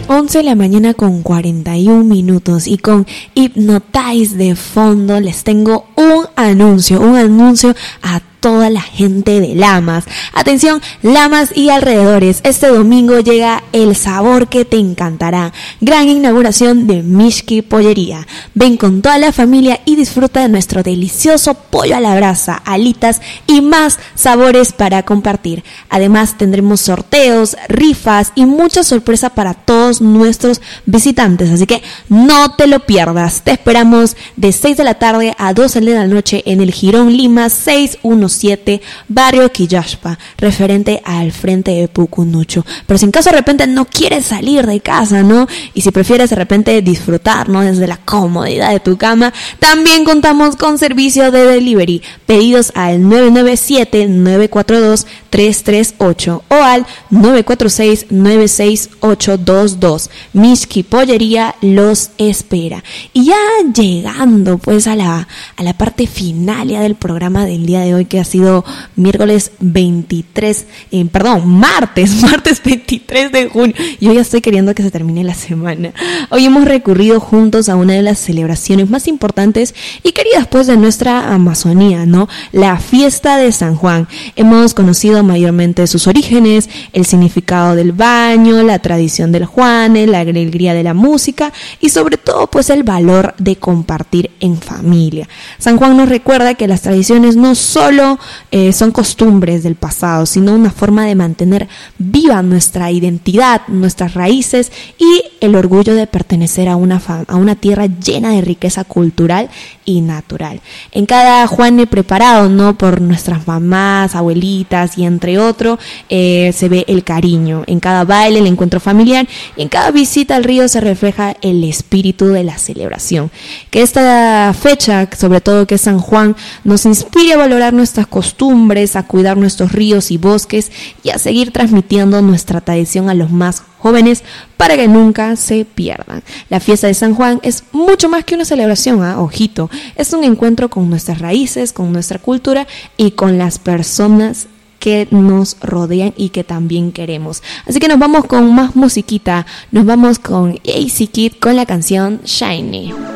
11 de la mañana con 41 minutos y con Hypnotize de fondo les tengo un anuncio a toda la gente de Lamas. Atención, Lamas y alrededores, este domingo llega el sabor que te encantará. Gran inauguración de Mishki Pollería. Ven con toda la familia y disfruta de nuestro delicioso pollo a la brasa, alitas y más sabores para compartir. Además tendremos sorteos, rifas y mucha sorpresa para todos nuestros visitantes, así que no te lo pierdas. Te esperamos de 6 de la tarde a 12 de la noche en el Jirón Lima 617, barrio Quillashpa, referente al frente de Pucunucho. Pero si en caso de repente no quieres salir de casa, ¿no? Y si prefieres de repente disfrutar, ¿no? Desde la comodidad de tu cama, también contamos con servicio de delivery. Pedidos al 997-942-338 o al 946-96822. Mishki Pollería los espera. Y ya llegando pues a la parte final ya del programa del día de hoy, que ha sido martes 23 de junio. Yo ya estoy queriendo que se termine la semana. Hoy hemos recurrido juntos a una de las celebraciones más importantes y queridas pues de nuestra Amazonía, ¿no? La fiesta de San Juan. Hemos conocido mayormente sus orígenes, el significado del baño, la tradición del Juane, la alegría de la música y sobre todo pues el valor de compartir en familia. San Juan nos recuerda que las tradiciones no solo son costumbres del pasado, sino una forma de mantener viva nuestra identidad, nuestras raíces y el orgullo de pertenecer a una tierra llena de riqueza cultural y natural. En cada Juane preparado, ¿no? Por nuestras mamás, abuelitas y entre otros, se ve el cariño. En cada baile, el encuentro familiar y en cada visita al río se refleja el espíritu de la celebración. Que esta fecha, sobre todo que es San Juan, nos inspire a valorar nuestras costumbres, a cuidar nuestros ríos y bosques y a seguir transmitiendo nuestra tradición a los más jóvenes para que nunca se pierdan. La fiesta de San Juan es mucho más que una celebración, ojito, es un encuentro con nuestras raíces, con nuestra cultura y con las personas que nos rodean y que también queremos. Así que nos vamos con más musiquita, nos vamos con AC Kid con la canción Shiny.